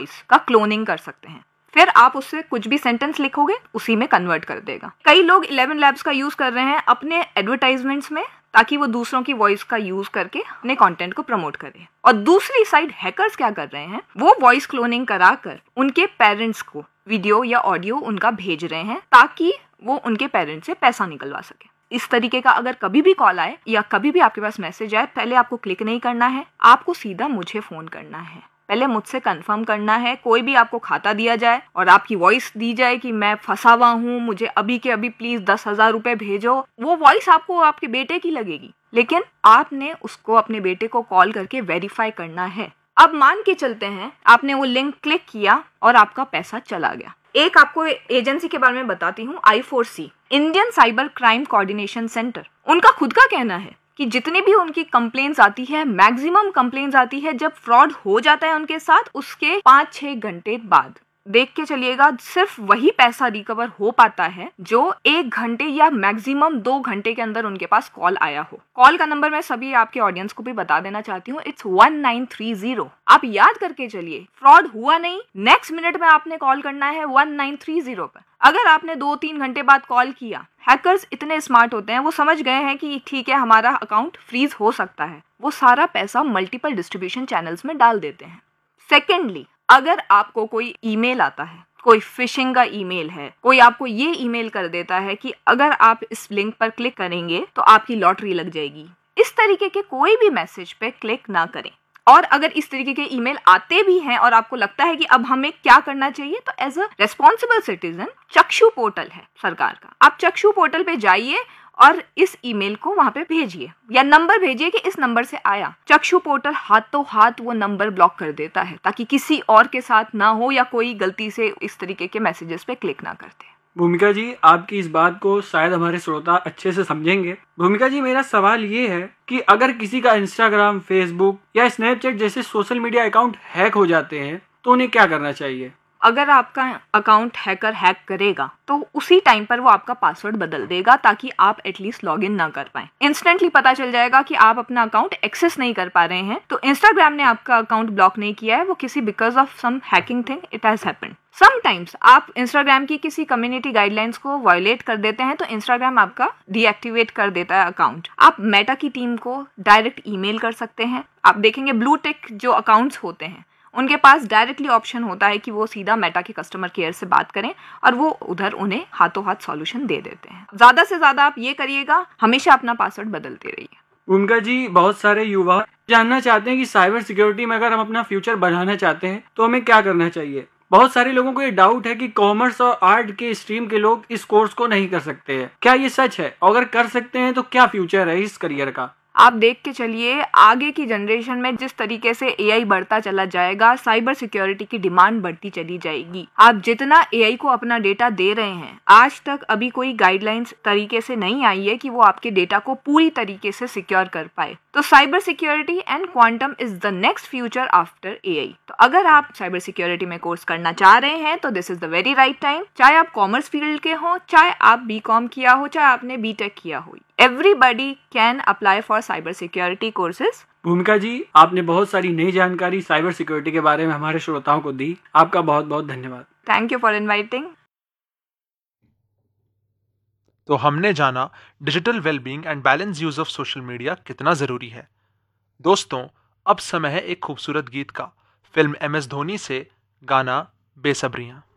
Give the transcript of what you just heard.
Voice का cloning कर सकते हैं। फिर आप उससे कुछ भी सेंटेंस लिखोगे उसी में कन्वर्ट कर देगा। कई लोग 11 लैब्स का यूज कर रहे हैं अपने एडवर्टाइजमेंट्स में, ताकि वो दूसरों की वॉइस का यूज करके अपने कंटेंट को प्रमोट करें। और दूसरी साइड हैकर्स क्या कर रहे हैं, वो वॉइस क्लोनिंग कराकर उनके पेरेंट्स को वीडियो या ऑडियो उनका भेज रहे हैं ताकि वो उनके पेरेंट्स से पैसा निकलवा सके। इस तरीके का अगर कभी भी कॉल आए या कभी भी आपके पास मैसेज आए, पहले आपको क्लिक नहीं करना है, आपको सीधा मुझे फोन करना है। पहले मुझसे कंफर्म करना है। कोई भी आपको खाता दिया जाए और आपकी वॉइस दी जाए कि मैं फंसा हुआ हूँ, मुझे अभी के अभी प्लीज 10,000 रुपए भेजो, वो वॉइस आपको आपके बेटे की लगेगी, लेकिन आपने उसको अपने बेटे को कॉल करके वेरीफाई करना है। अब मान के चलते हैं आपने वो लिंक क्लिक किया और आपका पैसा चला गया। एक आपको एजेंसी के बारे में बताती हूँ, I4C, Indian cyber crime coordination centre. उनका खुद का कहना है कि जितनी भी उनकी कंप्लेंट्स आती है, मैक्सिमम कंप्लेंट्स आती है जब फ्रॉड हो जाता है उनके साथ, उसके 5-6 घंटे बाद। देख के चलिएगा, सिर्फ वही पैसा रिकवर हो पाता है जो 1 घंटे या मैक्सिमम 2 घंटे के अंदर उनके पास कॉल आया हो। कॉल का नंबर मैं सभी आपके ऑडियंस को भी बता देना चाहती हूँ, इट्स 1930। आप याद करके चलिए, फ्रॉड हुआ नहीं, नेक्स्ट मिनट में आपने कॉल करना है 1930 पर। अगर आपने 2-3 घंटे बाद कॉल किया, हैकर्स इतने स्मार्ट होते हैं, वो समझ गए हैं कि ठीक है हमारा अकाउंट फ्रीज हो सकता है, वो सारा पैसा मल्टीपल डिस्ट्रीब्यूशन चैनल्स में डाल देते हैं। सेकेंडली, अगर आपको कोई ईमेल आता है, कोई फिशिंग का ईमेल है, कोई आपको ये ईमेल कर देता है कि अगर आप इस लिंक पर क्लिक करेंगे तो आपकी लॉटरी लग जाएगी, इस तरीके के कोई भी मैसेज पे क्लिक ना करें। और अगर इस तरीके के ईमेल आते भी हैं और आपको लगता है कि अब हमें क्या करना चाहिए, तो एज अ रेस्पॉन्सिबल सिटीजन चक्षु पोर्टल है सरकार का, आप चक्षु पोर्टल पे जाइए और इस ईमेल को वहां पे भेजिए या नंबर भेजिए कि इस नंबर से आया। चक्षु पोर्टल हाथों हाथ वो नंबर ब्लॉक कर देता है ताकि किसी और के साथ ना हो या कोई गलती से इस तरीके के मैसेजेस पे क्लिक ना करते। भूमिका जी, आपकी इस बात को शायद हमारे श्रोता अच्छे से समझेंगे। भूमिका जी, मेरा सवाल ये है कि अगर किसी का इंस्टाग्राम, फेसबुक या स्नैपचैट जैसे सोशल मीडिया अकाउंट हैक हो जाते हैं तो उन्हें क्या करना चाहिए? अगर आपका अकाउंट हैकर हैक करेगा तो उसी टाइम पर वो आपका पासवर्ड बदल देगा ताकि आप एटलीस्ट लॉगिन ना कर पाए। इंस्टेंटली पता चल जाएगा कि आप अपना अकाउंट एक्सेस नहीं कर पा रहे हैं, तो इंस्टाग्राम ने आपका अकाउंट ब्लॉक नहीं किया है, वो किसी because of some hacking thing it has happened. Sometimes आप इंस्टाग्राम की किसी कम्युनिटी गाइडलाइंस को वायोलेट कर देते हैं तो इंस्टाग्राम आपका डीएक्टिवेट कर देता है अकाउंट। आप मेटा की टीम को डायरेक्ट ईमेल कर सकते हैं। आप देखेंगे ब्लू टिक जो अकाउंट्स होते हैं उनके पास डायरेक्टली ऑप्शन होता है कि वो सीधा मेटा के कस्टमर केयर से बात करें और वो उधर उन्हें हाथों हाथ सॉल्यूशन दे देते हैं। ज्यादा से ज्यादा आप ये करिएगा, हमेशा अपना पासवर्ड बदलते रहिए। उनका जी, बहुत सारे युवा जानना चाहते हैं कि साइबर सिक्योरिटी में अगर हम अपना फ्यूचर बढ़ाना चाहते हैं तो हमें क्या करना चाहिए। बहुत सारे लोगों को ये डाउट है कि कॉमर्स और आर्ट के स्ट्रीम के लोग इस कोर्स को नहीं कर सकते हैं, क्या ये सच है? अगर कर सकते हैं तो क्या फ्यूचर है इस करियर का? आप देख के चलिए, आगे की जनरेशन में जिस तरीके से एआई बढ़ता चला जाएगा, साइबर सिक्योरिटी की डिमांड बढ़ती चली जाएगी। आप जितना एआई को अपना डेटा दे रहे हैं, आज तक अभी कोई गाइडलाइंस तरीके से नहीं आई है कि वो आपके डेटा को पूरी तरीके से सिक्योर कर पाए। तो cyber security and quantum is the next future after AI. तो अगर आप साइबर सिक्योरिटी में कोर्स करना चाह रहे हैं तो this is the very right time. चाहे आप कॉमर्स फील्ड के हो, चाहे आप बीकॉम किया हो, चाहे आपने बीटेक किया हो, everybody can apply for cyber security courses। भूमिका जी, आपने बहुत सारी नई जानकारी साइबर सिक्योरिटी के बारे में हमारे श्रोताओं को दी, आपका बहुत बहुत धन्यवाद। Thank you for inviting. तो हमने जाना digital wellbeing and balance use of social media कितना जरूरी है। दोस्तों, अब समय है एक खूबसूरत गीत का। फिल्म MS धोनी से गाना बेसब्रियां।